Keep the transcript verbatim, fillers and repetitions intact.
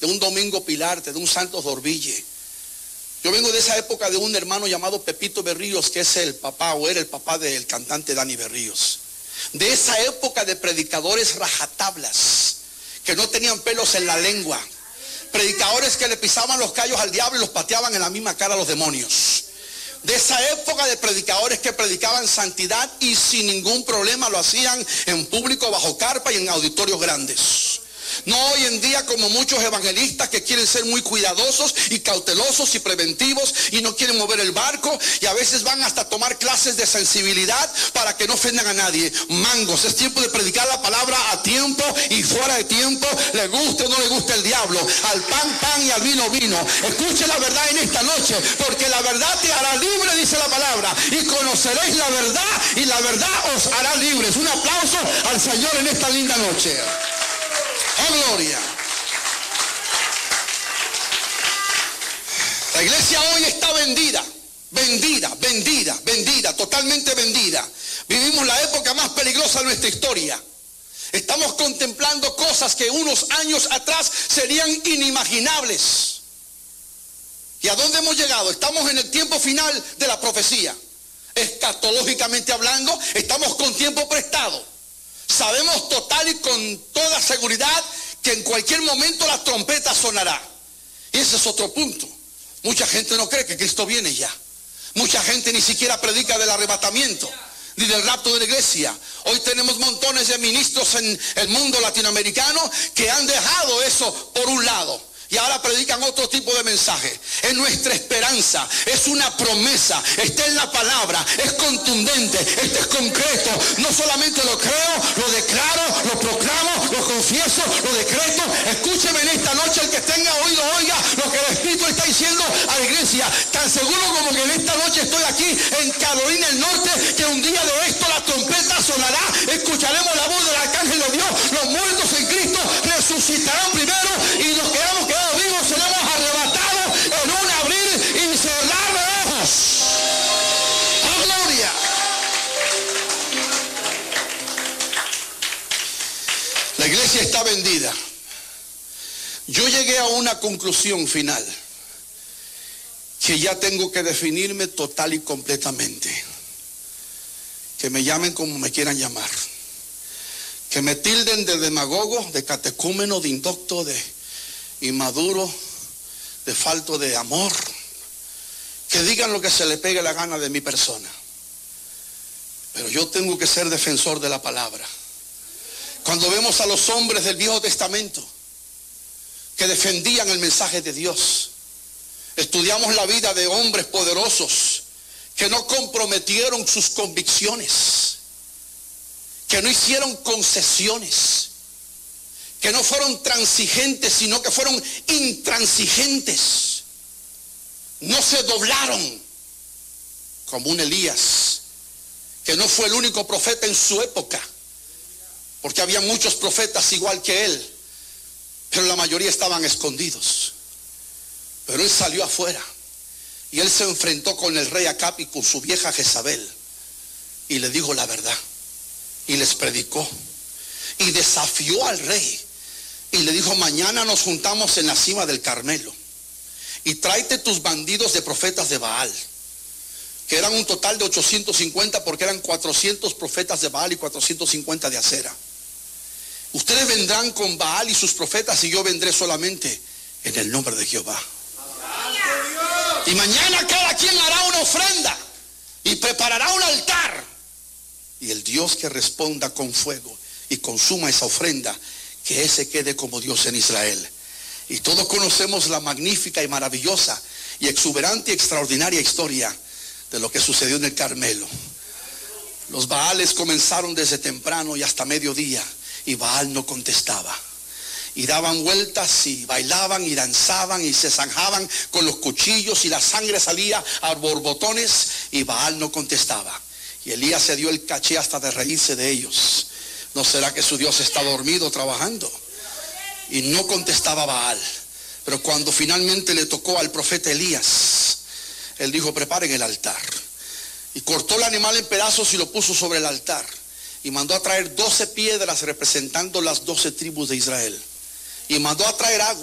de un Domingo Pilarte, de un Santos Dorville. Yo vengo de esa época de un hermano llamado Pepito Berríos, que es el papá o era el papá del cantante Dani Berríos. De esa época de predicadores rajatablas, que no tenían pelos en la lengua. Predicadores que le pisaban los callos al diablo y los pateaban en la misma cara a los demonios. De esa época de predicadores que predicaban santidad y sin ningún problema lo hacían en público, bajo carpa y en auditorios grandes. No hoy en día como muchos evangelistas que quieren ser muy cuidadosos y cautelosos y preventivos y no quieren mover el barco y a veces van hasta tomar clases de sensibilidad para que no ofendan a nadie. Mangos, es tiempo de predicar la palabra a tiempo y fuera de tiempo, le guste o no le guste el diablo. Al pan, pan y al vino, vino. Escuche la verdad en esta noche, porque la verdad te hará libre, dice la palabra, y conoceréis la verdad y la verdad os hará libres. Un aplauso al Señor en esta linda noche. ¡Oh, gloria! La iglesia hoy está vendida, vendida, vendida, vendida, totalmente vendida. Vivimos la época más peligrosa de nuestra historia. Estamos contemplando cosas que unos años atrás serían inimaginables. ¿Y a dónde hemos llegado? Estamos en el tiempo final de la profecía. Escatológicamente hablando, estamos con tiempo prestado. Sabemos total y con toda seguridad que en cualquier momento la trompeta sonará. Y ese es otro punto. Mucha gente no cree que Cristo viene ya. Mucha gente ni siquiera predica del arrebatamiento ni del rapto de la iglesia. Hoy tenemos montones de ministros en el mundo latinoamericano que han dejado eso por un lado y ahora predican otro tipo de mensaje. Es nuestra esperanza, es una promesa, está en la palabra, es contundente, este es concreto. No solamente lo creo, lo declaro, lo proclamo, lo confieso, lo decreto. Escúcheme en esta noche, el que tenga oído oiga lo que el Espíritu está diciendo a la iglesia. Tan seguro como que en esta noche estoy aquí en Carolina del Norte, que un día de esto la trompeta sonará, escucharemos la voz del arcángel de Dios, los muertos en Cristo resucitarán primero y los que hemos quedado vivos seremos arrebatados en un abrir y cerrar de ojos. ¡Oh, gloria! La iglesia está vendida. Yo llegué a una conclusión final, que ya tengo que definirme total y completamente. Que me llamen como me quieran llamar. Que me tilden de demagogo, de catecúmeno, de indocto, de inmaduro, de falto de amor. Que digan lo que se le pegue la gana de mi persona. Pero yo tengo que ser defensor de la palabra. Cuando vemos a los hombres del Viejo Testamento que defendían el mensaje de Dios, estudiamos la vida de hombres poderosos que no comprometieron sus convicciones, que no hicieron concesiones, que no fueron transigentes, sino que fueron intransigentes. No se doblaron, como un Elías, que no fue el único profeta en su época, porque había muchos profetas igual que él, pero la mayoría estaban escondidos. Pero él salió afuera y él se enfrentó con el rey Acab y con su vieja Jezabel y le dijo la verdad y les predicó y desafió al rey y le dijo: mañana nos juntamos en la cima del Carmelo y tráete tus bandidos de profetas de Baal, que eran un total de ochocientos cincuenta, porque eran cuatrocientos profetas de Baal y cuatrocientos cincuenta de Acera. Ustedes vendrán con Baal y sus profetas y yo vendré solamente en el nombre de Jehová. Y mañana cada quien hará una ofrenda y preparará un altar. Y el Dios que responda con fuego y consuma esa ofrenda, que ese quede como Dios en Israel. Y todos conocemos la magnífica y maravillosa y exuberante y extraordinaria historia de lo que sucedió en el Carmelo. Los Baales comenzaron desde temprano y hasta mediodía, y Baal no contestaba. Y daban vueltas y bailaban y danzaban y se zanjaban con los cuchillos y la sangre salía a borbotones y Baal no contestaba. Y Elías se dio el caché hasta de reírse de ellos. ¿No será que su Dios está dormido trabajando? Y no contestaba Baal. Pero cuando finalmente le tocó al profeta Elías, él dijo: preparen el altar. Y cortó el animal en pedazos y lo puso sobre el altar. Y mandó a traer doce piedras representando las doce tribus de Israel. Y mandó a traer agua.